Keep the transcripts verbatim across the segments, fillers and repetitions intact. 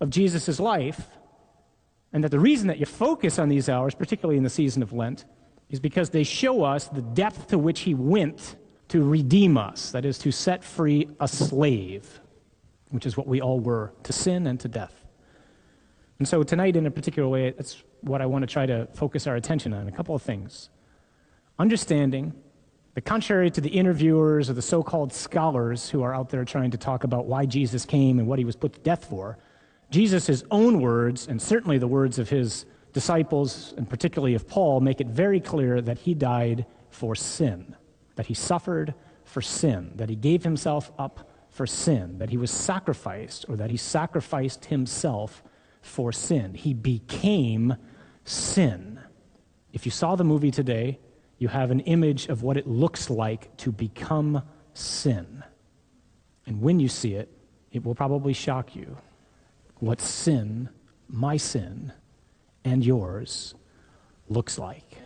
of Jesus' life, and that the reason that you focus on these hours, particularly in the season of Lent, is because they show us the depth to which he went to redeem us, that is, to set free a slave, which is what we all were, to sin and to death. And so tonight, in a particular way, that's what I want to try to focus our attention on, a couple of things. Understanding that contrary to the interviewers or the so-called scholars who are out there trying to talk about why Jesus came and what he was put to death for, Jesus' own words, and certainly the words of his disciples, and particularly of Paul, make it very clear that he died for sin, that he suffered for sin, that he gave himself up for sin, that he was sacrificed, or that he sacrificed himself for sin. He became sin. If you saw the movie today, you have an image of what it looks like to become sin. And when you see it, it will probably shock you what sin, my sin, and yours looks like.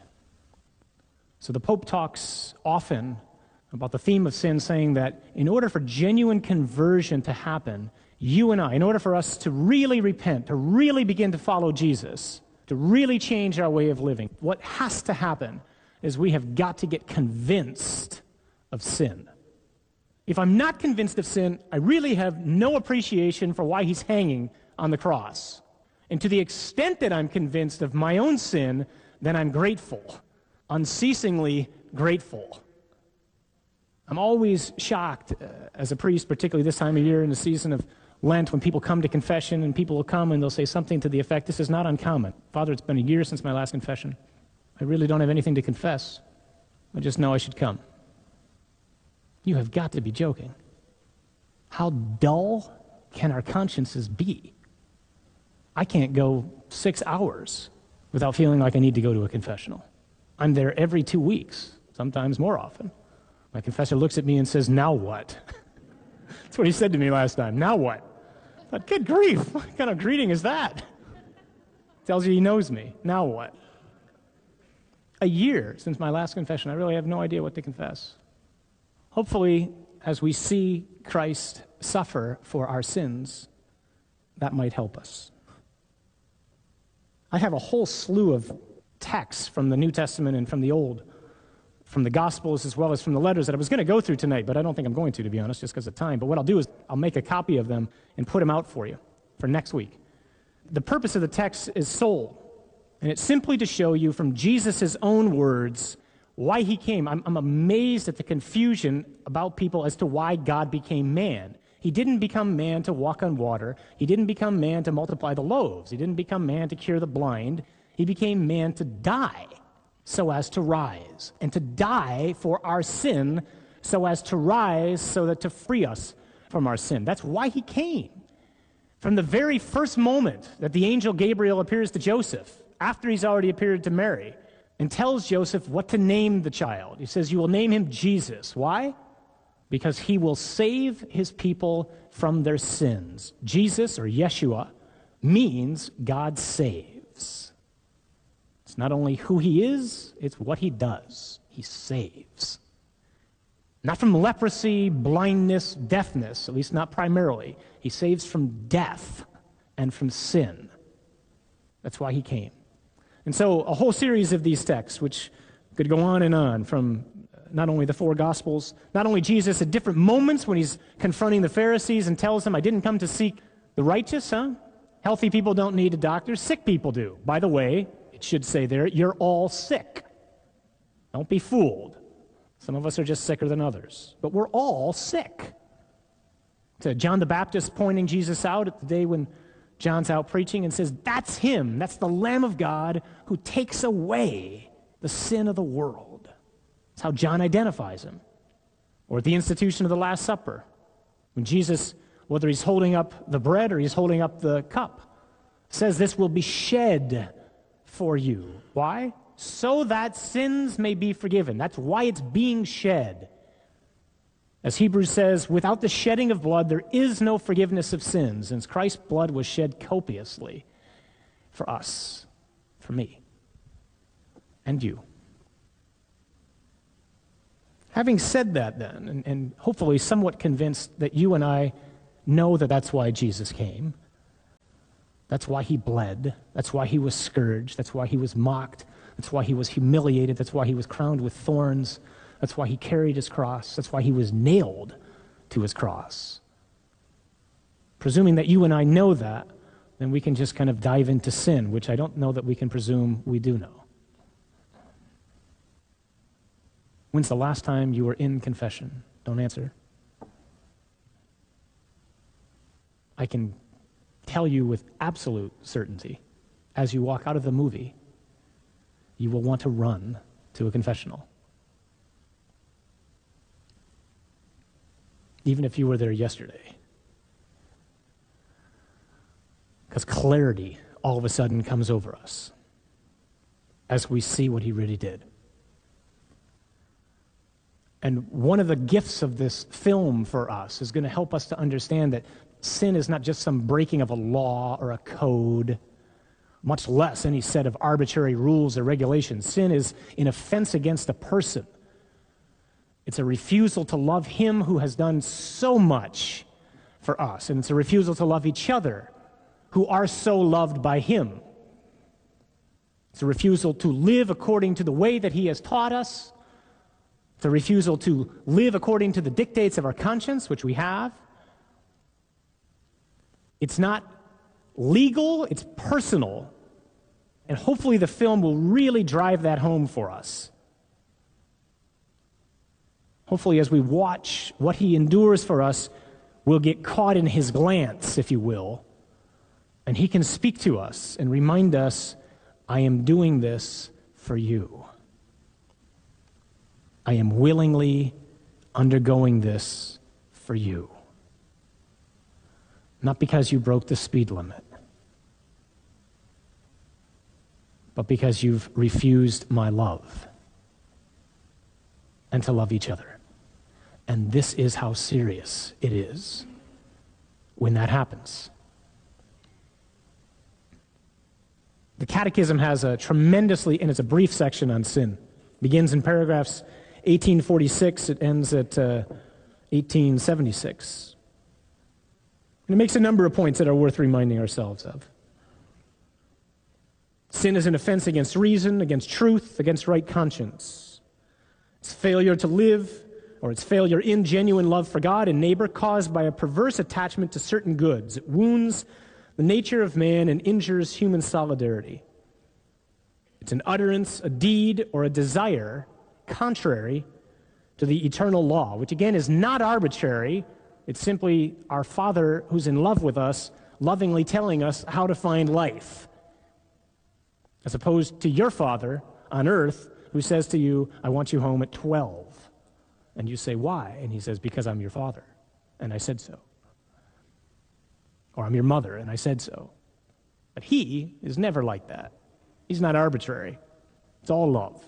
So the Pope talks often about the theme of sin, saying that in order for genuine conversion to happen, you and I, in order for us to really repent, to really begin to follow Jesus, to really change our way of living, what has to happen is we have got to get convinced of sin. If I'm not convinced of sin, I really have no appreciation for why he's hanging on the cross. And to the extent that I'm convinced of my own sin, then I'm grateful, unceasingly grateful. I'm always shocked uh, as a priest, particularly this time of year in the season of Lent, when people come to confession and people will come and they'll say something to the effect, this is not uncommon. Father, it's been a year since my last confession. I really don't have anything to confess. I just know I should come. You have got to be joking. How dull can our consciences be? I can't go six hours without feeling like I need to go to a confessional. I'm there every two weeks, sometimes more often. My confessor looks at me and says, now what? That's what he said to me last time. Now what? I thought, good grief, what kind of greeting is that? Tells you he knows me. Now what? A year since my last confession, I really have no idea what to confess. Hopefully, as we see Christ suffer for our sins, that might help us. I have a whole slew of texts from the New Testament and from the Old, from the Gospels as well as from the letters that I was going to go through tonight, but I don't think I'm going to, to be honest, just because of time. But what I'll do is I'll make a copy of them and put them out for you for next week. The purpose of the text is sole, and it's simply to show you from Jesus' own words why he came. I'm, I'm amazed at the confusion about people as to why God became man. He didn't become man to walk on water. He didn't become man to multiply the loaves. He didn't become man to cure the blind. He became man to die so as to rise, and to die for our sin so as to rise, so that to free us from our sin. That's why he came. From the very first moment that the angel Gabriel appears to Joseph, after he's already appeared to Mary, and tells Joseph what to name the child. He says, you will name him Jesus. Why? Because he will save his people from their sins. Jesus, or Yeshua, means God saves. It's not only who he is, it's what he does. He saves. Not from leprosy, blindness, deafness, at least not primarily. He saves from death and from sin. That's why he came. And so a whole series of these texts, which could go on and on, from not only the four Gospels, not only Jesus at different moments when he's confronting the Pharisees and tells them, I didn't come to seek the righteous, huh? Healthy people don't need a doctor, sick people do. By the way, it should say there, you're all sick. Don't be fooled. Some of us are just sicker than others, but we're all sick. To John the Baptist pointing Jesus out at the day when John's out preaching and says, that's him, that's the Lamb of God who takes away the sin of the world. That's how John identifies him. Or at the institution of the Last Supper, when Jesus, whether he's holding up the bread or he's holding up the cup, says this will be shed for you. Why? So that sins may be forgiven. That's why it's being shed. As Hebrews says, without the shedding of blood, there is no forgiveness of sins, and Christ's blood was shed copiously for us, for me, and you. Having said that then, and, and hopefully somewhat convinced that you and I know that that's why Jesus came, That's why he bled. That's why he was scourged. That's why he was mocked. That's why he was humiliated. That's why he was crowned with thorns. That's why he carried his cross. That's why he was nailed to his cross. Presuming that you and I know that, then we can just kind of dive into sin, which I don't know that we can presume we do know. When's the last time you were in confession? Don't answer. I can tell you with absolute certainty, as you walk out of the movie, you will want to run to a confessional. Even if you were there yesterday. Because clarity all of a sudden comes over us as we see what he really did. And one of the gifts of this film for us is going to help us to understand that sin is not just some breaking of a law or a code, much less any set of arbitrary rules or regulations. Sin is an offense against a person. It's a refusal to love him who has done so much for us. And it's a refusal to love each other who are so loved by him. It's a refusal to live according to the way that he has taught us. It's a refusal to live according to the dictates of our conscience, which we have. It's not legal, it's personal. And hopefully the film will really drive that home for us. Hopefully as we watch what he endures for us, we'll get caught in his glance, if you will. And he can speak to us and remind us, I am doing this for you. I am willingly undergoing this for you. Not because you broke the speed limit, but because you've refused my love and to love each other. And this is how serious it is when that happens. The Catechism has a tremendously, and it's a brief section on sin. It begins in paragraphs eighteen forty-six, it ends at uh, eighteen seventy-six. And it makes a number of points that are worth reminding ourselves of. Sin is an offense against reason, against truth, against right conscience. It's failure to live, or it's failure in genuine love for God and neighbor caused by a perverse attachment to certain goods. It wounds the nature of man and injures human solidarity. It's an utterance, a deed, or a desire contrary to the eternal law, which again is not arbitrary. It's simply our Father who's in love with us, lovingly telling us how to find life. As opposed to your Father on earth who says to you, I want you home at twelve. And you say, why? And he says, because I'm your father, and I said so. Or I'm your mother, and I said so. But he is never like that. He's not arbitrary. It's all love.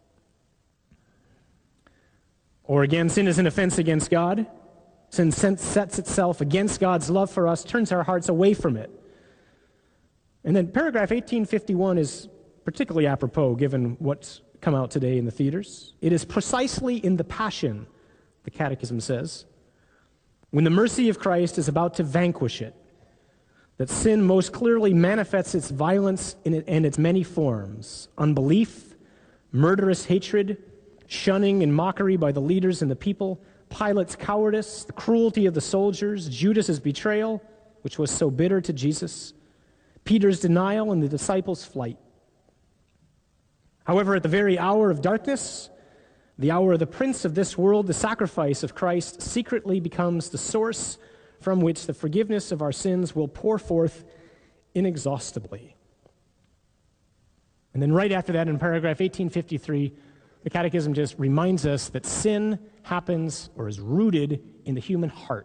Or again, sin is an offense against God. Sin sets itself against God's love for us, turns our hearts away from it. And then paragraph eighteen fifty-one is particularly apropos given what's come out today in the theaters. It is precisely in the Passion, the Catechism says, when the mercy of Christ is about to vanquish it, that sin most clearly manifests its violence in it and its many forms: unbelief, murderous hatred, shunning and mockery by the leaders and the people, Pilate's cowardice, the cruelty of the soldiers, Judas's betrayal, which was so bitter to Jesus, Peter's denial, and the disciples' flight. However, at the very hour of darkness, the hour of the prince of this world, the sacrifice of Christ secretly becomes the source from which the forgiveness of our sins will pour forth inexhaustibly. And then right after that, in paragraph eighteen fifty-three, the Catechism just reminds us that sin happens or is rooted in the human heart.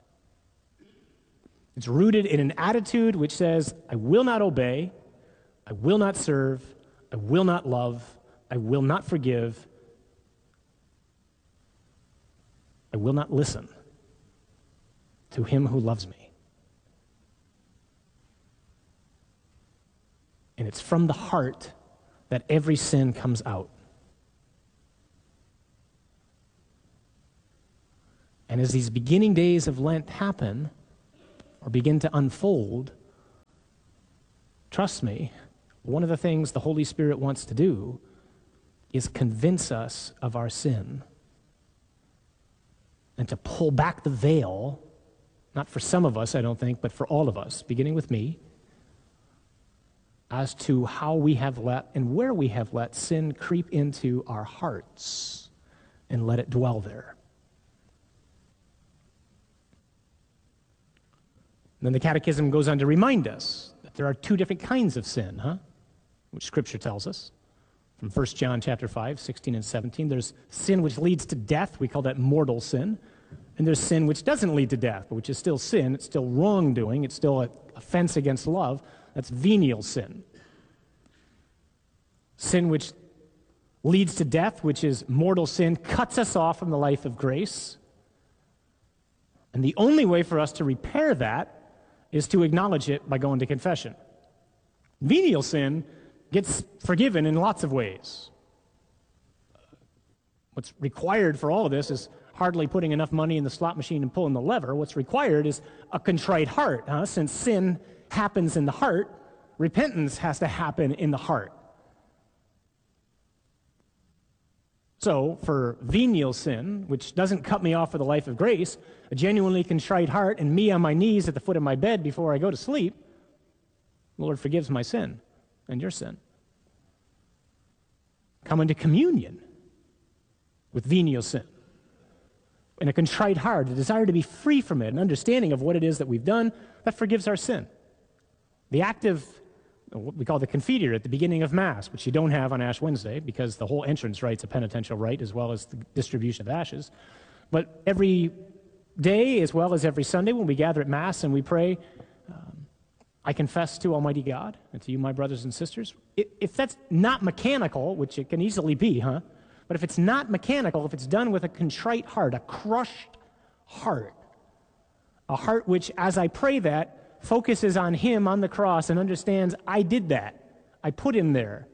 It's rooted in an attitude which says, I will not obey, I will not serve, I will not love, I will not forgive, I will not listen to him who loves me. And it's from the heart that every sin comes out. And as these beginning days of Lent happen, or begin to unfold, trust me, one of the things the Holy Spirit wants to do is convince us of our sin and to pull back the veil, not for some of us, I don't think, but for all of us, beginning with me, as to how we have let and where we have let sin creep into our hearts and let it dwell there. Then the Catechism goes on to remind us that there are two different kinds of sin, huh? Which Scripture tells us. From First John chapter five, sixteen and seventeen, there's sin which leads to death. We call that mortal sin. And there's sin which doesn't lead to death, but which is still sin. It's still wrongdoing. It's still an offense against love. That's venial sin. Sin which leads to death, which is mortal sin, cuts us off from the life of grace. And the only way for us to repair that is to acknowledge it by going to confession. Venial sin gets forgiven in lots of ways. What's required for all of this is hardly putting enough money in the slot machine and pulling the lever. What's required is a contrite heart. Huh? Since sin happens in the heart, repentance has to happen in the heart. So, for venial sin, which doesn't cut me off for the life of grace, a genuinely contrite heart and me on my knees at the foot of my bed before I go to sleep, the Lord forgives my sin and your sin. Come into communion with venial sin. In a contrite heart, a desire to be free from it, an understanding of what it is that we've done, that forgives our sin. The active, what we call the Confiteor at the beginning of Mass, which you don't have on Ash Wednesday because the whole entrance rite's a penitential rite as well as the distribution of ashes. But every day as well as every Sunday when we gather at Mass and we pray, um, I confess to Almighty God and to you, my brothers and sisters. If that's not mechanical, which it can easily be, huh? But if it's not mechanical, if it's done with a contrite heart, a crushed heart, a heart which, as I pray that, focuses on Him on the cross and understands, I did that. I put Him there.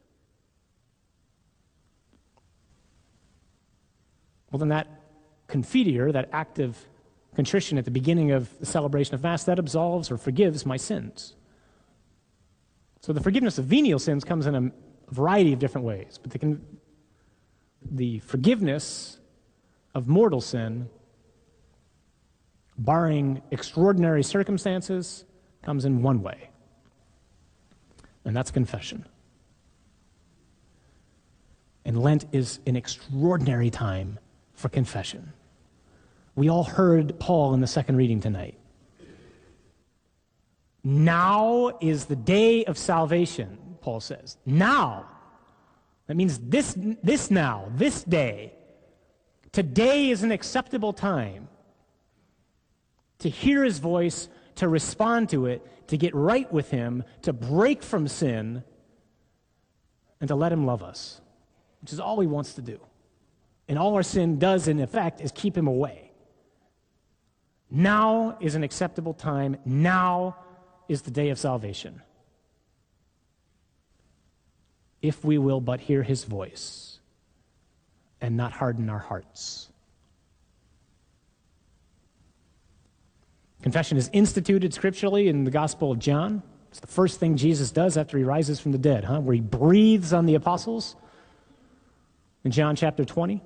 Well, then that Confiteor, that active contrition at the beginning of the celebration of Mass, that absolves or forgives my sins. So the forgiveness of venial sins comes in a variety of different ways, but the con- The forgiveness of mortal sin, barring extraordinary circumstances, comes in one way, and that's confession. And Lent is an extraordinary time for confession. We all heard Paul in the second reading tonight. Now is the day of salvation, Paul says. Now. That means this, this now, this day. Today is an acceptable time to hear His voice, to respond to it, to get right with Him, to break from sin, and to let Him love us, which is all He wants to do. And all our sin does, in effect, is keep Him away. Now is an acceptable time. Now is the day of salvation. If we will but hear His voice and not harden our hearts. Confession is instituted scripturally in the Gospel of John. It's the first thing Jesus does after He rises from the dead, huh? Where He breathes on the apostles in John chapter twenty,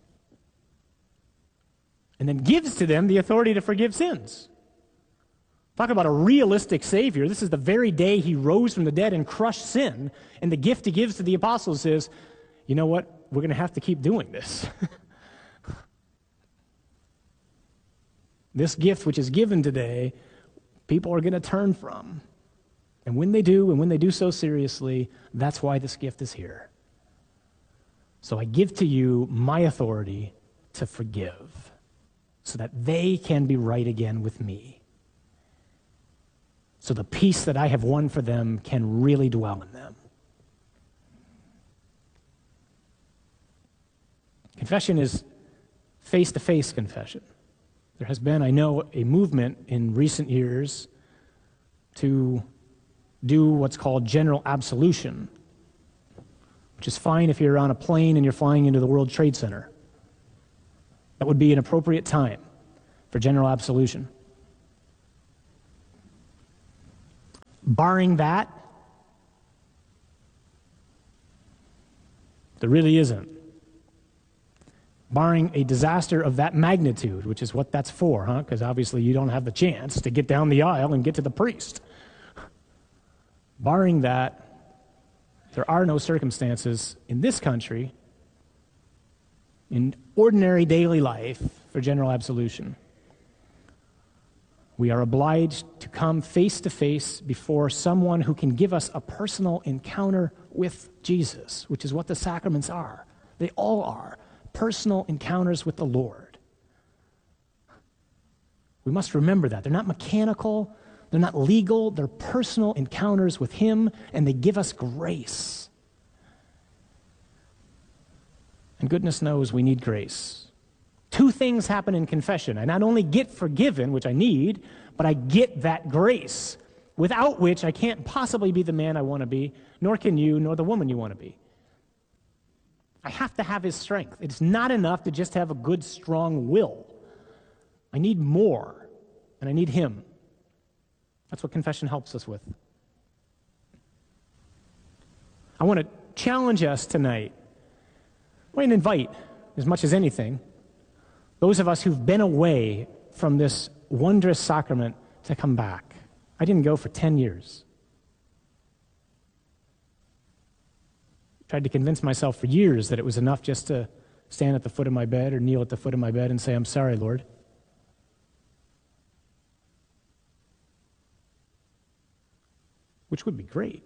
and then gives to them the authority to forgive sins. Talk about a realistic Savior. This is the very day He rose from the dead and crushed sin. And the gift He gives to the apostles is, you know what? We're going to have to keep doing this. This gift which is given today, people are going to turn from. And when they do, and when they do so seriously, that's why this gift is here. So I give to you my authority to forgive so that they can be right again with me. So the peace that I have won for them can really dwell in them. Confession is face-to-face confession. There has been, I know, a movement in recent years to do what's called general absolution, which is fine if you're on a plane and you're flying into the World Trade Center. That would be an appropriate time for general absolution. Barring that, There really isn't. Barring a disaster of that magnitude, which is what that's for, huh? Because obviously you don't have the chance to get down the aisle and get to the priest. Barring that, there are no circumstances in this country, in ordinary daily life, for general absolution. We are obliged to come face to face before someone who can give us a personal encounter with Jesus, which is what the sacraments are. They all are personal encounters with the Lord. We must remember that. They're not mechanical, they're not legal, they're personal encounters with Him, and they give us grace. And goodness knows we need grace. Two things happen in confession. I not only get forgiven, which I need, but I get that grace, without which I can't possibly be the man I want to be, nor can you, nor the woman you want to be. I have to have His strength. It's not enough to just have a good, strong will. I need more, and I need Him. That's what confession helps us with. I want to challenge us tonight. I want to invite, as much as anything, those of us who've been away from this wondrous sacrament to come back. I didn't go for ten years. Tried to convince myself for years that it was enough just to stand at the foot of my bed or kneel at the foot of my bed and say, "I'm sorry, Lord." Which would be great.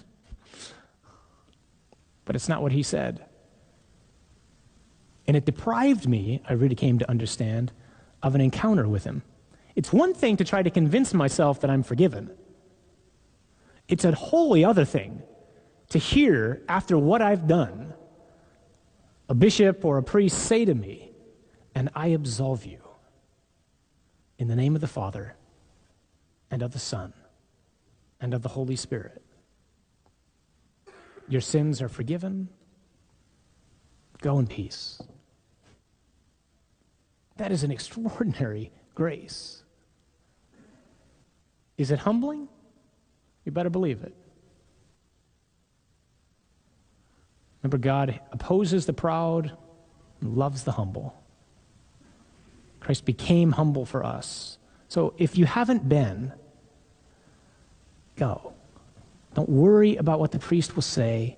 But it's not what He said. And it deprived me, I really came to understand, of an encounter with Him. It's one thing to try to convince myself that I'm forgiven. It's a wholly other thing to hear, after what I've done, a bishop or a priest say to me, "And I absolve you in the name of the Father and of the Son and of the Holy Spirit. Your sins are forgiven. Go in peace." That is an extraordinary grace. Is it humbling? You better believe it. Remember, God opposes the proud and loves the humble. Christ became humble for us. So if you haven't been, go. Don't worry about what the priest will say.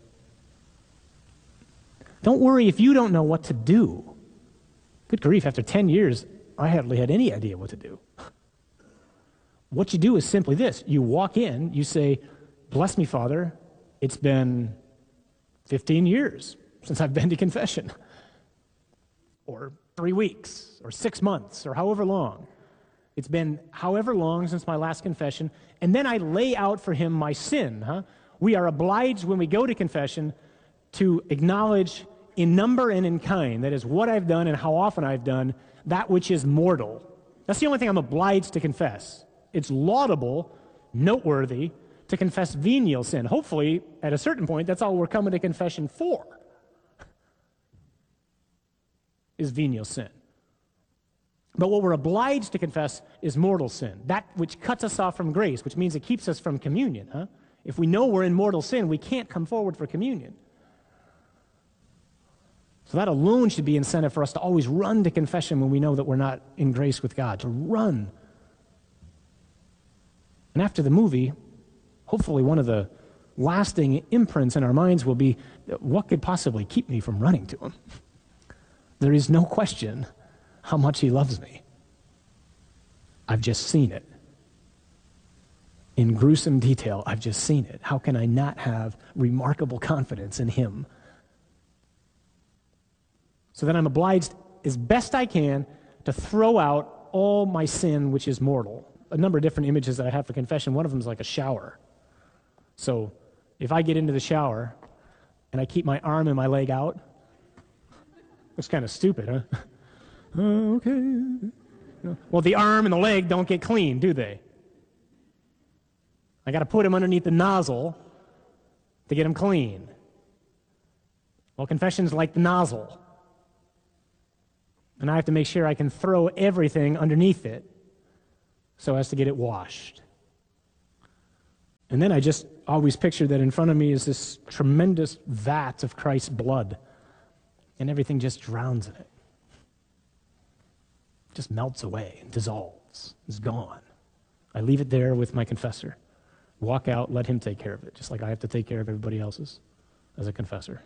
Don't worry if you don't know what to do. Good grief, after ten years, I hardly had any idea what to do. What you do is simply this. You walk in, you say, "Bless me, Father. It's been fifteen years since I've been to confession." Or three weeks, or six months, or however long. It's been however long since my last confession. And then I lay out for Him my sin. Huh? We are obliged when we go to confession to acknowledge in number and in kind, that is what I've done and how often I've done, that which is mortal. That's the only thing I'm obliged to confess. It's laudable, noteworthy, to confess venial sin. Hopefully, at a certain point, that's all we're coming to confession for, is venial sin. But what we're obliged to confess is mortal sin, that which cuts us off from grace, which means it keeps us from communion. Huh? If we know we're in mortal sin, we can't come forward for communion. So that alone should be incentive for us to always run to confession when we know that we're not in grace with God, to run. And after the movie, hopefully one of the lasting imprints in our minds will be, what could possibly keep me from running to Him? There is no question how much He loves me. I've just seen it. In gruesome detail, I've just seen it. How can I not have remarkable confidence in Him? So then I'm obliged, as best I can, to throw out all my sin which is mortal. A number of different images that I have for confession. One of them is like a shower. So if I get into the shower and I keep my arm and my leg out, it's kind of stupid, huh? Oh, okay. Well, the arm and the leg don't get clean, do they? I got to put them underneath the nozzle to get them clean. Well, confession's like the nozzle. And I have to make sure I can throw everything underneath it so as to get it washed. And then I just always picture that in front of me is this tremendous vat of Christ's blood, and everything just drowns in it. Just melts away and dissolves. It's gone. I leave it there with my confessor. Walk out, let him take care of it, just like I have to take care of everybody else's as a confessor.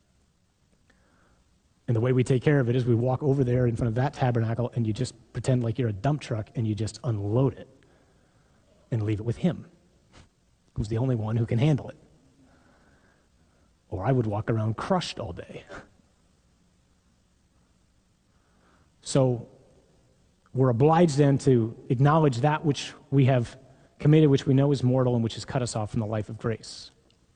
And the way we take care of it is we walk over there in front of that tabernacle and you just pretend like you're a dump truck and you just unload it and leave it with him, who's the only one who can handle it. Or I would walk around crushed all day. So we're obliged then to acknowledge that which we have committed, which we know is mortal and which has cut us off from the life of grace.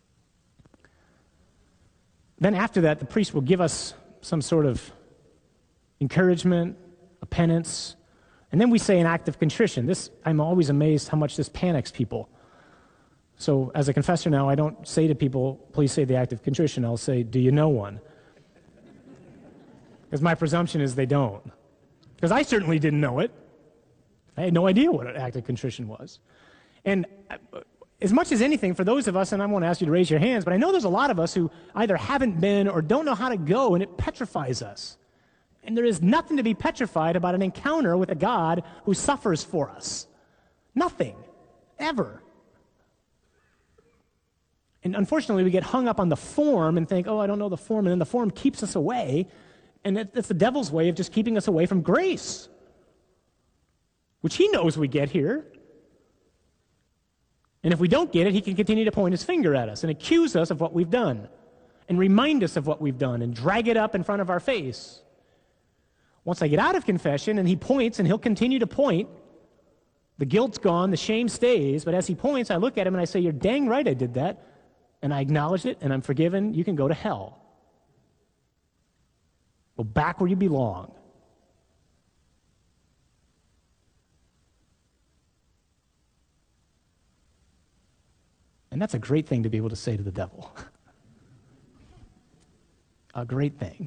Then after that, the priest will give us some sort of encouragement, a penance, and then we say an act of contrition. This, I'm always amazed how much this panics people. So as a confessor now, I don't say to people, please say the act of contrition. I'll say, do you know one? Because my presumption is they don't. Because I certainly didn't know it. I had no idea what an act of contrition was. And as much as anything, for those of us, and I won't ask you to raise your hands, but I know there's a lot of us who either haven't been or don't know how to go, and it petrifies us. And there is nothing to be petrified about an encounter with a God who suffers for us. Nothing. Ever. And unfortunately, we get hung up on the form and think, oh, I don't know the form, and then the form keeps us away, and that's the devil's way of just keeping us away from grace, which he knows we get here. And if we don't get it, he can continue to point his finger at us and accuse us of what we've done and remind us of what we've done and drag it up in front of our face. Once I get out of confession and he points, and he'll continue to point, the guilt's gone, the shame stays, but as he points, I look at him and I say, you're dang right I did that, and I acknowledge it, and I'm forgiven. You can go to hell. Go back where you belong. And that's a great thing to be able to say to the devil. A great thing.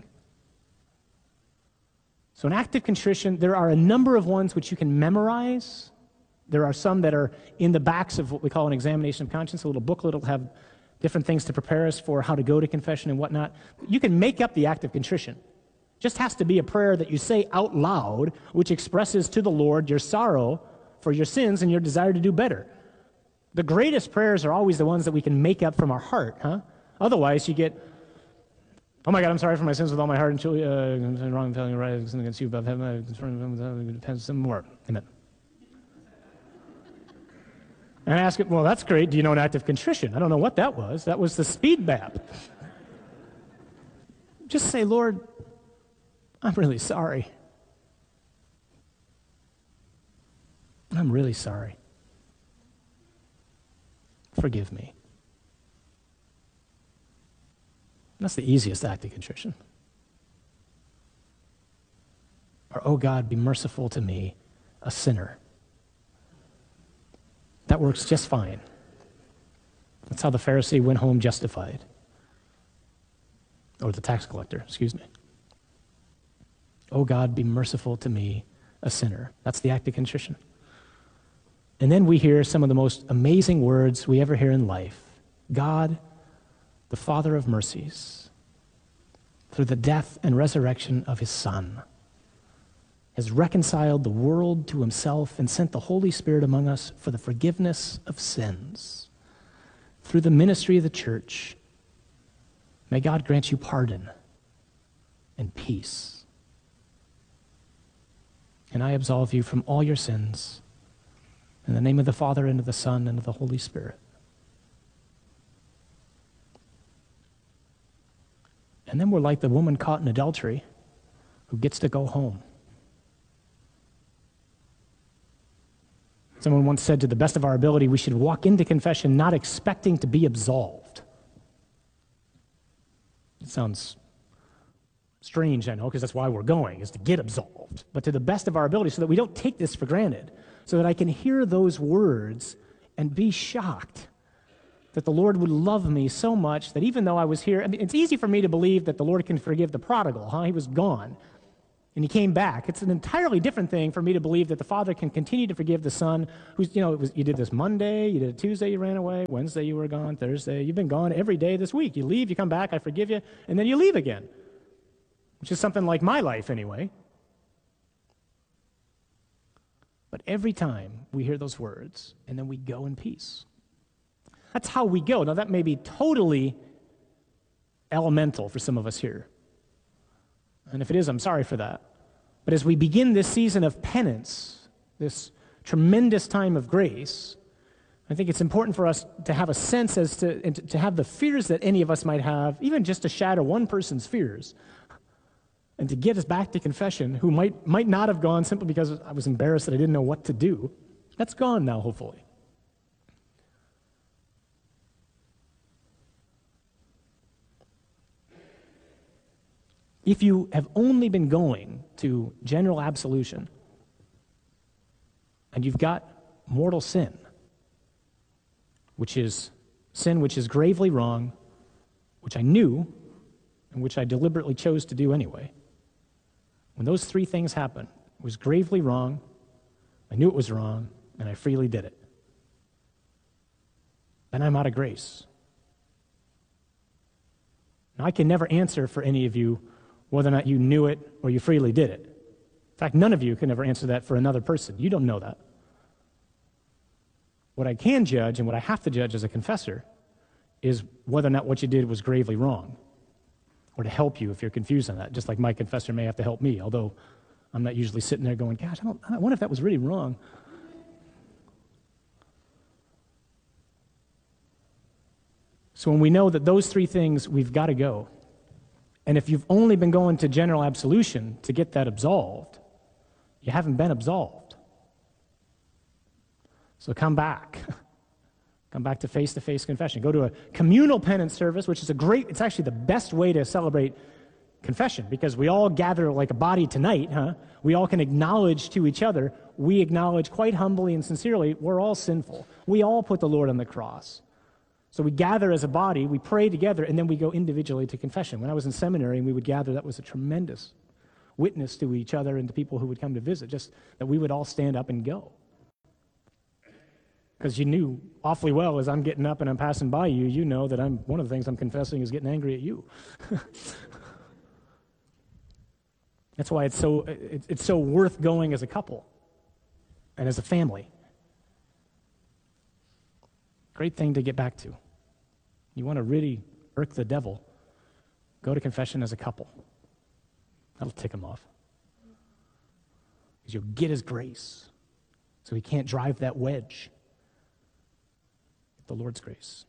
So an act of contrition, there are a number of ones which you can memorize. There are some that are in the backs of what we call an examination of conscience, a little booklet. It'll have different things to prepare us for how to go to confession and whatnot. You can make up the act of contrition. It just has to be a prayer that you say out loud, which expresses to the Lord your sorrow for your sins and your desire to do better. The greatest prayers are always the ones that we can make up from our heart, huh? Otherwise, you get, oh my God, I'm sorry for my sins with all my heart and truly, uh, I'm wrong, telling you right, I'm sin against you, but have I confirmed some more. Amen. And I ask it, well, that's great. Do you know an act of contrition? I don't know what that was. That was the speed bap. Just say, Lord, I'm really sorry. I'm really sorry. Forgive me. That's the easiest act of contrition. Or, oh God, be merciful to me, a sinner. That works just fine. That's how the Pharisee went home justified. Or the tax collector, excuse me. Oh God, be merciful to me, a sinner. That's the act of contrition. And then we hear some of the most amazing words we ever hear in life. God, the Father of mercies, through the death and resurrection of his Son, has reconciled the world to himself and sent the Holy Spirit among us for the forgiveness of sins. Through the ministry of the church, may God grant you pardon and peace. And I absolve you from all your sins, in the name of the Father, and of the Son, and of the Holy Spirit. And then we're like the woman caught in adultery who gets to go home. Someone once said, to the best of our ability, we should walk into confession not expecting to be absolved. It sounds strange, I know, because that's why we're going, is to get absolved. But to the best of our ability, so that we don't take this for granted, so that I can hear those words and be shocked that the Lord would love me so much that even though I was here, I mean, it's easy for me to believe that the Lord can forgive the prodigal, huh? He was gone. and he came back. It's an entirely different thing for me to believe that the Father can continue to forgive the Son, who's, you know, it was, you did this Monday, you did it Tuesday, you ran away, Wednesday you were gone, Thursday, you've been gone every day this week. You leave, you come back, I forgive you, and then you leave again, which is something like my life anyway. But every time we hear those words, and then we go in peace. That's how we go. Now, that may be totally elemental for some of us here. And if it is, I'm sorry for that. But as we begin this season of penance, this tremendous time of grace, I think it's important for us to have a sense as to, and to, to have the fears that any of us might have, even just to shadow one person's fears, and to get us back to confession, who might, might not have gone simply because I was embarrassed that I didn't know what to do. That's gone now, hopefully. If you have only been going to general absolution and you've got mortal sin, which is sin which is gravely wrong, which I knew and which I deliberately chose to do anyway, when those three things happen, it was gravely wrong, I knew it was wrong, and I freely did it, then I'm out of grace. Now, I can never answer for any of you whether or not you knew it or you freely did it. In fact, none of you can ever answer that for another person. You don't know that. What I can judge and what I have to judge as a confessor is whether or not what you did was gravely wrong, or to help you if you're confused on that, just like my confessor may have to help me, although I'm not usually sitting there going, gosh, I, don't, I wonder if that was really wrong. So when we know that those three things, we've got to go. And if you've only been going to general absolution to get that absolved, you haven't been absolved. So come back. Come back to face-to-face confession. Go to a communal penance service, which is a great, it's actually the best way to celebrate confession, because we all gather like a body tonight, huh? We all can acknowledge to each other, we acknowledge quite humbly and sincerely, we're all sinful. We all put the Lord on the cross. So we gather as a body, we pray together, and then we go individually to confession. When I was in seminary and we would gather, that was a tremendous witness to each other and to people who would come to visit, just that we would all stand up and go. Because you knew awfully well as I'm getting up and I'm passing by you, you know that I'm one of the things I'm confessing is getting angry at you. That's why it's so, it, it's so worth going as a couple and as a family. Great thing to get back to. You want to really irk the devil, go to confession as a couple. That'll tick him off. Because you'll get his grace, so he can't drive that wedge. Get the Lord's grace.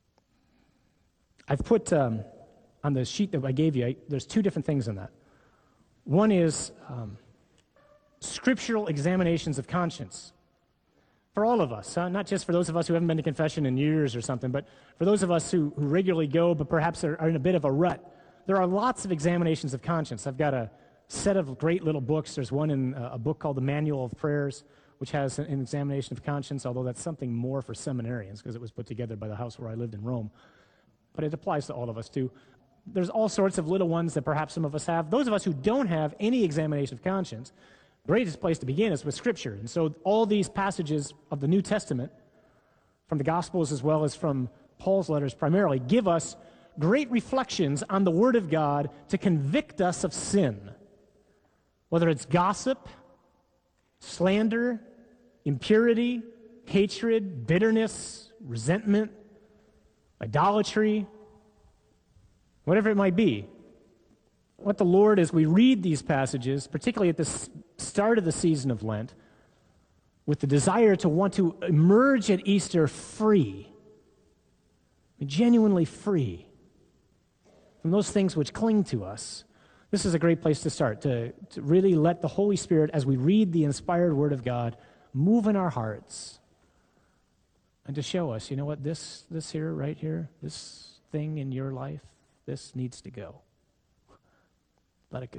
I've put um, on the sheet that I gave you, I, there's two different things in that. One is um, scriptural examinations of conscience. For all of us, huh? Not just for those of us who haven't been to confession in years or something, but for those of us who, who regularly go but perhaps are, are in a bit of a rut. There are lots of examinations of conscience. I've got a set of great little books. There's one in a, a book called The Manual of Prayers, which has an, an examination of conscience, although that's something more for seminarians because it was put together by the house where I lived in Rome. But it applies to all of us too. There's all sorts of little ones that perhaps some of us have. Those of us who don't have any examination of conscience, greatest place to begin is with Scripture. And so all these passages of the New Testament, from the Gospels as well as from Paul's letters primarily, give us great reflections on the Word of God to convict us of sin. Whether it's gossip, slander, impurity, hatred, bitterness, resentment, idolatry, whatever it might be. What the Lord, as we read these passages, particularly at the start of the season of Lent, with the desire to want to emerge at Easter free, genuinely free from those things which cling to us, this is a great place to start, to, to really let the Holy Spirit, as we read the inspired Word of God, move in our hearts and to show us, you know what, this, this here, right here, this thing in your life, this needs to go. Let it go.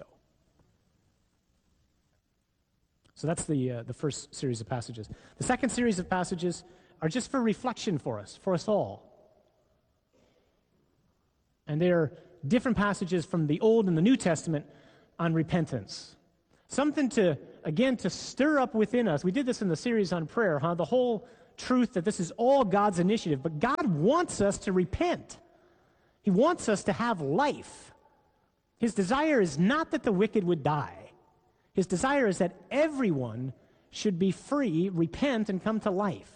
So that's the uh, the first series of passages. The second series of passages are just for reflection for us, for us all. And they are different passages from the Old and the New Testament on repentance. Something to, again, to stir up within us. We did this in the series on prayer, huh? The whole truth that this is all God's initiative. But God wants us to repent. He wants us to have life. His desire is not that the wicked would die. His desire is that everyone should be free, repent, and come to life.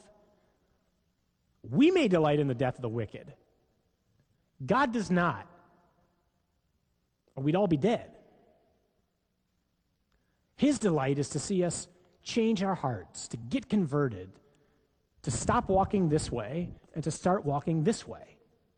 We may delight in the death of the wicked. God does not, or we'd all be dead. His delight is to see us change our hearts, to get converted, to stop walking this way and to start walking this way.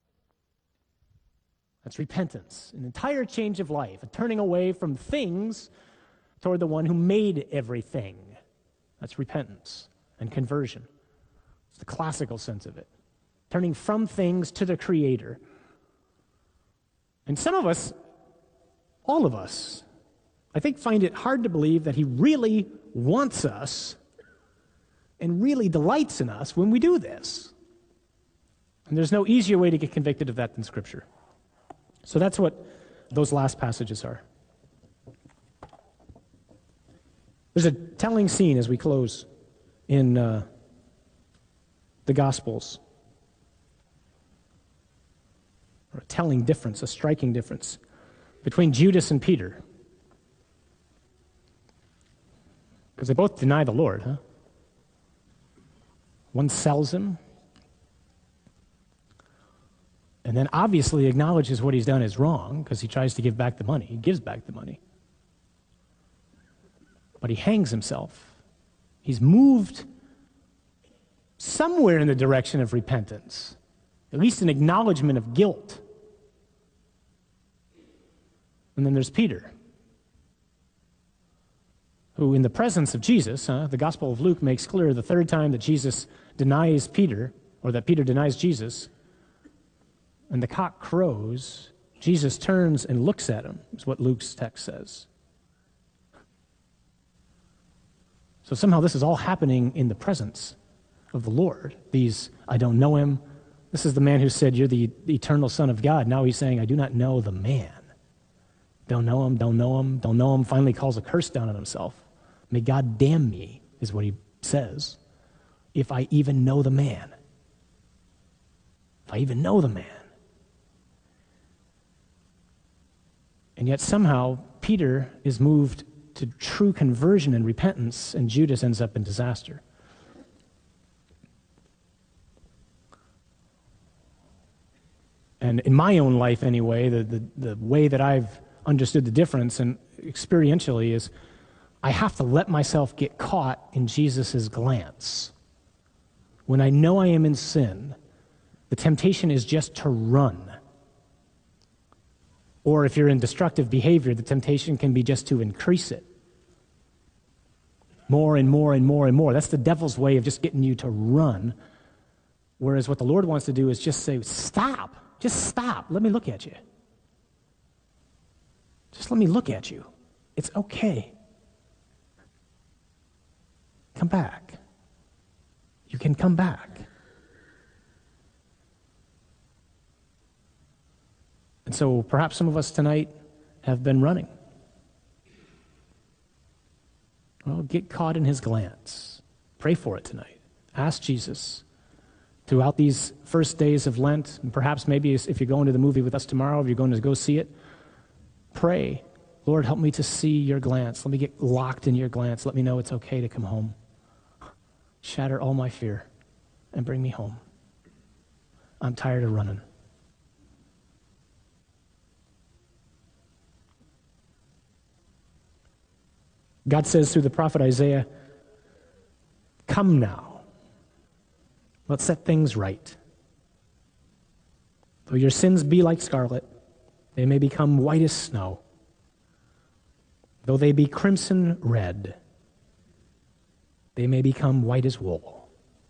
That's repentance, an entire change of life, a turning away from things toward the one who made everything. That's repentance and conversion. It's the classical sense of it. Turning from things to the Creator. And some of us, all of us, I think find it hard to believe that He really wants us and really delights in us when we do this. And there's no easier way to get convicted of that than Scripture. So that's what those last passages are. There's a telling scene as we close in uh, the Gospels. Or a telling difference, a striking difference between Judas and Peter. Because they both deny the Lord, huh? One sells him, and then obviously acknowledges what he's done is wrong because he tries to give back the money. He gives back the money. But he hangs himself. He's moved somewhere in the direction of repentance, at least an acknowledgement of guilt. And then there's Peter, who in the presence of Jesus, huh, the Gospel of Luke makes clear the third time that Jesus denies Peter, or that Peter denies Jesus, and the cock crows, Jesus turns and looks at him, is what Luke's text says. So somehow this is all happening in the presence of the Lord. These, I don't know him. This is the man who said, you're the eternal Son of God. Now he's saying, I do not know the man. Don't know him, don't know him, don't know him. Finally calls a curse down on himself. May God damn me, is what he says, if I even know the man. If I even know the man. And yet somehow Peter is moved to true conversion and repentance, and Judas ends up in disaster. And in my own life anyway, the, the, the way that I've understood the difference and experientially is I have to let myself get caught in Jesus' glance. When I know I am in sin, the temptation is just to run. Or if you're in destructive behavior, the temptation can be just to increase it. More and more and more and more. That's the devil's way of just getting you to run. Whereas what the Lord wants to do is just say, stop. Just stop. Let me look at you. Just let me look at you. It's okay. Come back. You can come back. And so perhaps some of us tonight have been running. Well, get caught in his glance. Pray for it tonight. Ask Jesus throughout these first days of Lent, and perhaps maybe if you're going to the movie with us tomorrow, if you're going to go see it, pray, Lord, help me to see your glance. Let me get locked in your glance. Let me know it's okay to come home. Shatter all my fear and bring me home. I'm tired of running. God says through the prophet Isaiah, come now. Let's set things right. Though your sins be like scarlet, they may become white as snow. Though they be crimson red, they may become white as wool.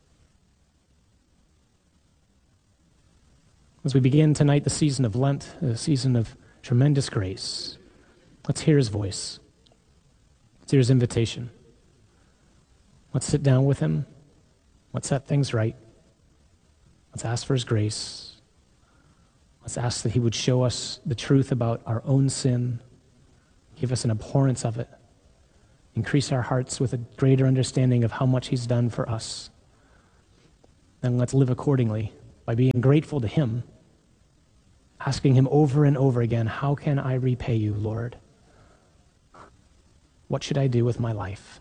As we begin tonight the season of Lent, a season of tremendous grace, let's hear his voice. Let's hear his invitation. Let's sit down with him. Let's set things right. Let's ask for his grace. Let's ask that he would show us the truth about our own sin, give us an abhorrence of it, Increase our hearts with a greater understanding of how much he's done for us. And let's live accordingly by being grateful to him, asking him over and over again, how can I repay you, Lord? What should I do with my life?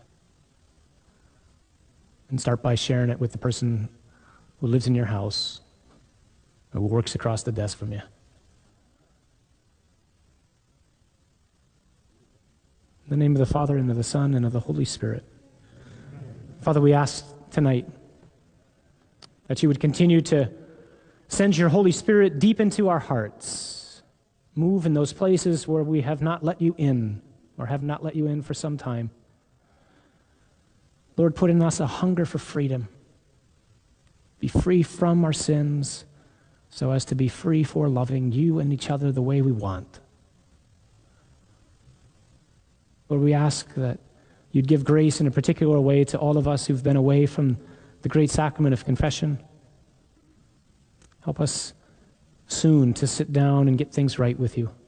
And start by sharing it with the person who lives in your house, who works across the desk from you. In the name of the Father, and of the Son, and of the Holy Spirit. Father, we ask tonight that you would continue to send your Holy Spirit deep into our hearts. Move in those places where we have not let you in, or have not let you in for some time. Lord, put in us a hunger for freedom. Be free from our sins so as to be free for loving you and each other the way we want. Lord, we ask that you'd give grace in a particular way to all of us who've been away from the great sacrament of confession. Help us soon to sit down and get things right with you.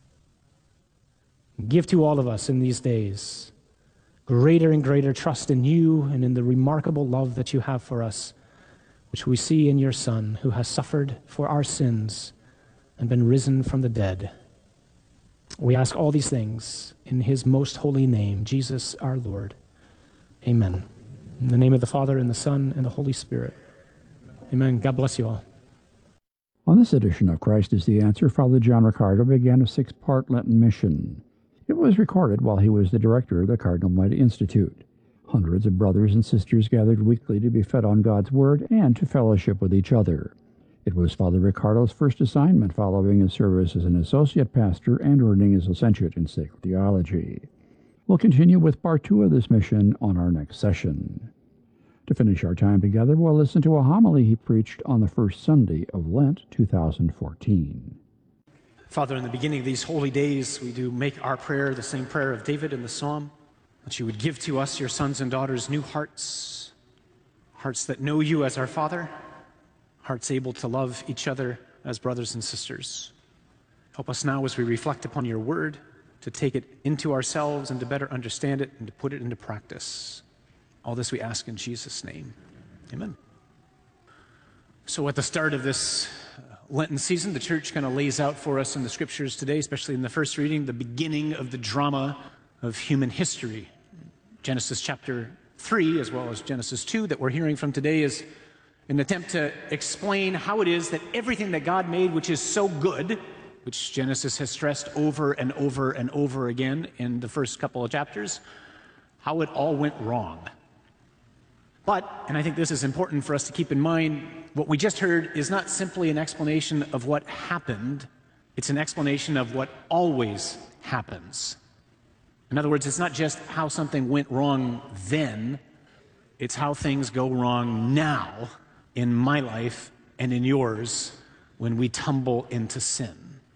Give to all of us in these days greater and greater trust in you and in the remarkable love that you have for us, which we see in your Son, who has suffered for our sins and been risen from the dead. We ask all these things in his most holy name, Jesus our Lord. Amen. In the name of the Father, and the Son, and the Holy Spirit. Amen. God bless you all. On this edition of Christ is the Answer, Father John Riccardo began a six-part Lenten mission. It was recorded while he was the director of the Cardinal Mudd Institute. Hundreds of brothers and sisters gathered weekly to be fed on God's Word and to fellowship with each other. It was Father Riccardo's first assignment following his service as an associate pastor and earning his licentiate in sacred theology. We'll continue with part two of this mission on our next session. To finish our time together, we'll listen to a homily he preached on the first Sunday of Lent two thousand fourteen. Father, in the beginning of these holy days, we do make our prayer the same prayer of David in the Psalm, that you would give to us, your sons and daughters, new hearts, hearts that know you as our Father, hearts able to love each other as brothers and sisters. Help us now as we reflect upon your word to take it into ourselves and to better understand it and to put it into practice. All this we ask in Jesus' name. Amen. So at the start of this Lenten season, the church kind of lays out for us in the scriptures today, especially in the first reading, the beginning of the drama of human history. Genesis chapter three, as well as Genesis two, that we're hearing from today, is an attempt to explain how it is that everything that God made, which is so good, which Genesis has stressed over and over and over again in the first couple of chapters, how it all went wrong. But, and I think this is important for us to keep in mind, what we just heard is not simply an explanation of what happened, it's an explanation of what always happens. In other words, it's not just how something went wrong then, it's how things go wrong now in my life and in yours when we tumble into sin.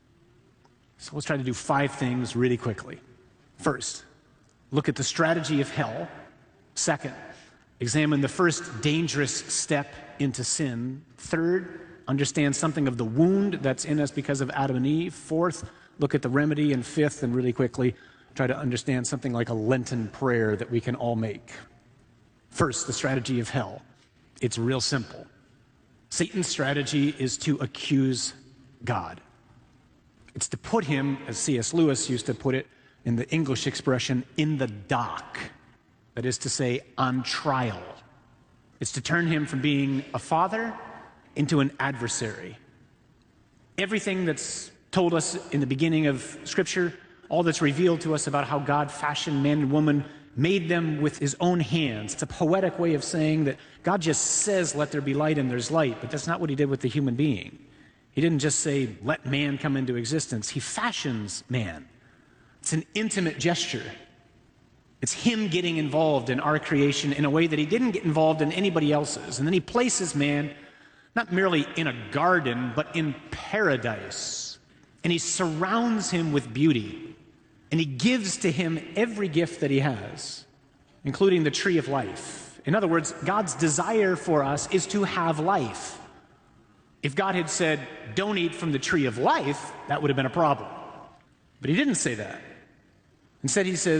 So let's try to do five things really quickly. First, look at the strategy of hell. Second, examine the first dangerous step into sin. Third, understand something of the wound that's in us because of Adam and Eve. Fourth, look at the remedy. And fifth, and really quickly, try to understand something like a Lenten prayer that we can all make. First, the strategy of hell. It's real simple. Satan's strategy is to accuse God. It's to put him, as C S Lewis used to put it in the English expression, in the dock. That is to say, on trial. It's to turn him from being a father into an adversary. Everything that's told us in the beginning of Scripture, all that's revealed to us about how God fashioned man and woman, made them with his own hands. It's a poetic way of saying that God just says, let there be light, and there's light, but that's not what he did with the human being. He didn't just say, let man come into existence. He fashions man. It's an intimate gesture. It's him getting involved in our creation in a way that he didn't get involved in anybody else's. And then he places man not merely in a garden, but in paradise. And he surrounds him with beauty. And he gives to him every gift that he has, including the tree of life. In other words, God's desire for us is to have life. If God had said, don't eat from the tree of life, that would have been a problem. But he didn't say that. Instead, he says,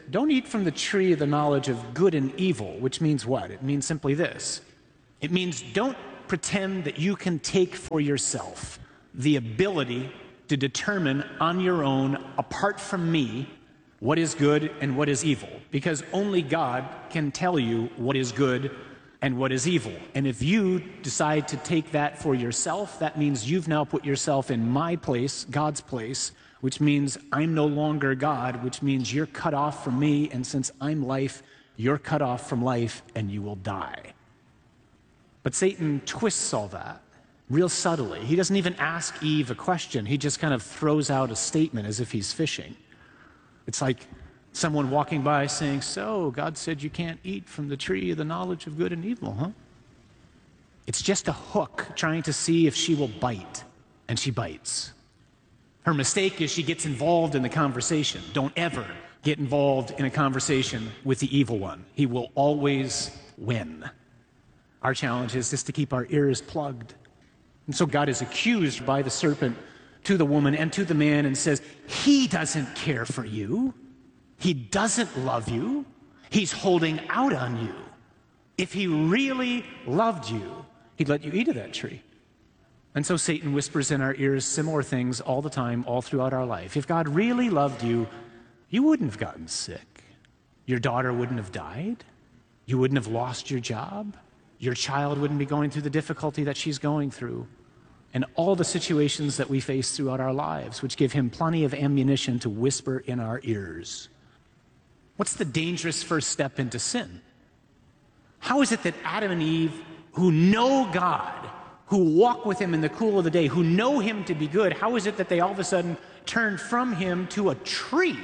don't eat from the tree of the knowledge of good and evil, which means what? It means simply this. It means don't pretend that you can take for yourself the ability to determine on your own, apart from me, what is good and what is evil. Because only God can tell you what is good and what is evil. And if you decide to take that for yourself, that means you've now put yourself in my place, God's place, which means I'm no longer God, which means you're cut off from me, and since I'm life, you're cut off from life, and you will die. But Satan twists all that real subtly. He doesn't even ask Eve a question. He just kind of throws out a statement as if he's fishing. It's like someone walking by saying, so, God said you can't eat from the tree of the knowledge of good and evil, huh? It's just a hook trying to see if she will bite, and she bites. Her mistake is she gets involved in the conversation. Don't ever get involved in a conversation with the evil one. He will always win. Our challenge is just to keep our ears plugged. And so God is accused by the serpent to the woman and to the man and says, he doesn't care for you. He doesn't love you. He's holding out on you. If he really loved you, he'd let you eat of that tree. And so Satan whispers in our ears similar things all the time, all throughout our life. If God really loved you, you wouldn't have gotten sick. Your daughter wouldn't have died. You wouldn't have lost your job. Your child wouldn't be going through the difficulty that she's going through. And all the situations that we face throughout our lives, which give him plenty of ammunition to whisper in our ears. What's the dangerous first step into sin? How is it that Adam and Eve, who know God, who walk with him in the cool of the day, who know him to be good, how is it that they all of a sudden turn from him to a tree?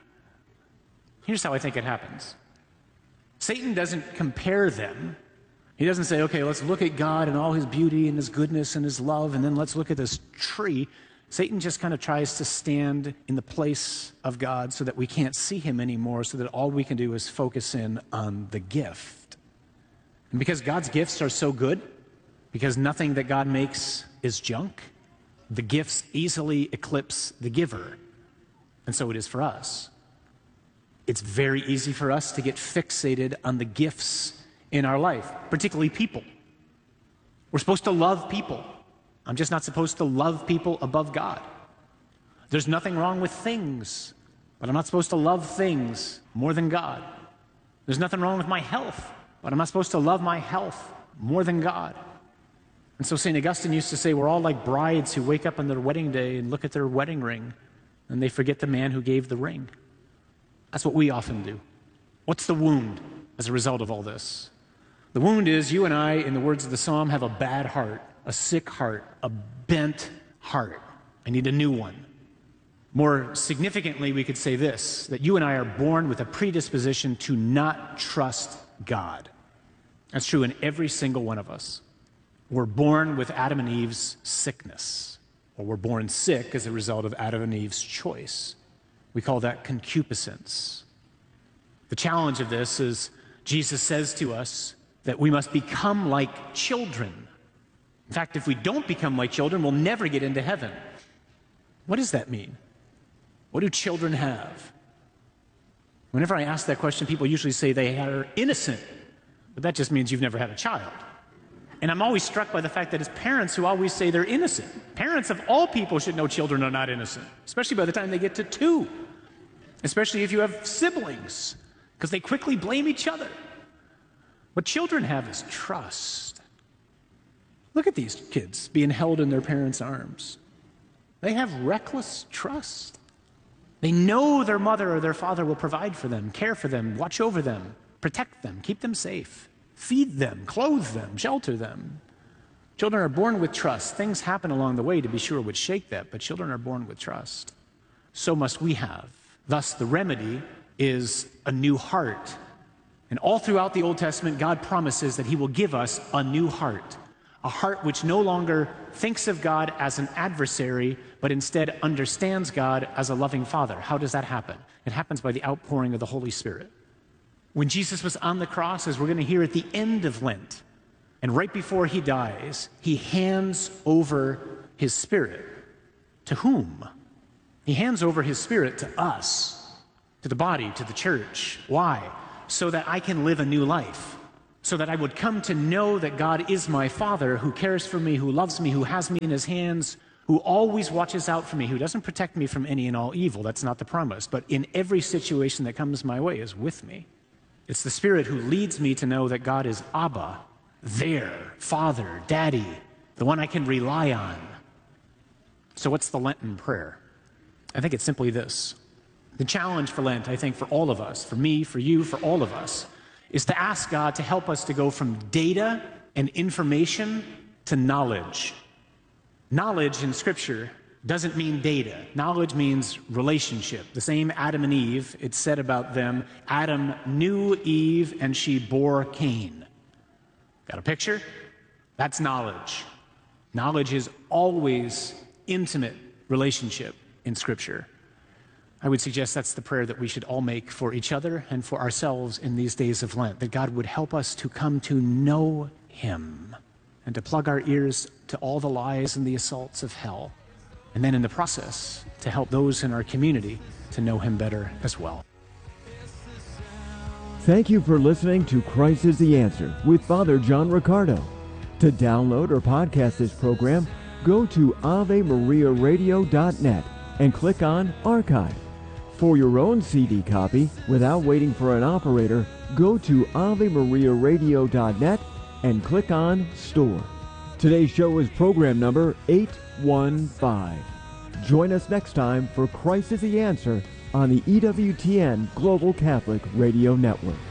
Here's how I think it happens. Satan doesn't compare them. He doesn't say, okay, let's look at God and all his beauty and his goodness and his love, and then let's look at this tree. Satan just kind of tries to stand in the place of God so that we can't see him anymore, so that all we can do is focus in on the gift. And because God's gifts are so good, because nothing that God makes is junk, the gifts easily eclipse the giver. And so it is for us. It's very easy for us to get fixated on the gifts in our life, particularly people. We're supposed to love people. I'm just not supposed to love people above God. There's nothing wrong with things, but I'm not supposed to love things more than God. There's nothing wrong with my health, but I'm not supposed to love my health more than God. And so Saint Augustine used to say, we're all like brides who wake up on their wedding day and look at their wedding ring, and they forget the man who gave the ring. That's what we often do. What's the wound as a result of all this? The wound is you and I, in the words of the psalm, have a bad heart, a sick heart, a bent heart. I need a new one. More significantly, we could say this, that you and I are born with a predisposition to not trust God. That's true in every single one of us. We're born with Adam and Eve's sickness, or we're born sick as a result of Adam and Eve's choice. We call that concupiscence. The challenge of this is Jesus says to us that we must become like children. In fact, if we don't become like children, we'll never get into heaven. What does that mean? What do children have? Whenever I ask that question, people usually say they are innocent, but that just means you've never had a child. And I'm always struck by the fact that it's parents who always say they're innocent. Parents of all people should know children are not innocent, especially by the time they get to two, especially if you have siblings, because they quickly blame each other. What children have is trust. Look at these kids being held in their parents' arms. They have reckless trust. They know their mother or their father will provide for them, care for them, watch over them, protect them, keep them safe, feed them, clothe them, shelter them. Children are born with trust. Things happen along the way, to be sure, would shake that, but children are born with trust. So must we have. Thus, the remedy is a new heart. And all throughout the Old Testament, God promises that he will give us a new heart, a heart which no longer thinks of God as an adversary, but instead understands God as a loving Father. How does that happen? It happens by the outpouring of the Holy Spirit. When Jesus was on the cross, as we're going to hear at the end of Lent, and right before he dies, he hands over his Spirit. To whom? He hands over his Spirit to us. to the body, to the church. Why? So that I can live a new life. So that I would come to know that God is my Father, who cares for me, who loves me, who has me in his hands, who always watches out for me, who doesn't protect me from any and all evil. That's not the promise. But in every situation that comes my way is with me. It's the Spirit who leads me to know that God is Abba, there, Father, Daddy, the one I can rely on. So what's the Lenten prayer? I think it's simply this. The challenge for Lent, I think, for all of us, for me, for you, for all of us, is to ask God to help us to go from data and information to knowledge. Knowledge in Scripture doesn't mean data. Knowledge means relationship. The same Adam and Eve, it's said about them, Adam knew Eve and she bore Cain. Got a picture? That's knowledge. Knowledge is always intimate relationship in Scripture. I would suggest that's the prayer that we should all make for each other and for ourselves in these days of Lent, that God would help us to come to know him and to plug our ears to all the lies and the assaults of hell, and then in the process to help those in our community to know him better as well. Thank you for listening to Christ is the Answer with Father John Riccardo. To download or podcast this program, go to ave maria radio dot net and click on Archive. For your own C D copy, without waiting for an operator, go to ave maria radio dot net and click on Store. Today's show is program number eight one five. Join us next time for Christ is the Answer on the E W T N Global Catholic Radio Network.